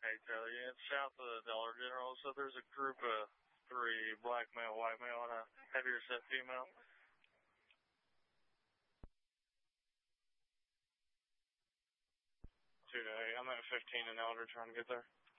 Hey, Taylor, yeah, it's south of the Dollar General, so there's a group of 3, black male, white male, and a heavier set female. Today, I'm at 15 and elder trying to get there.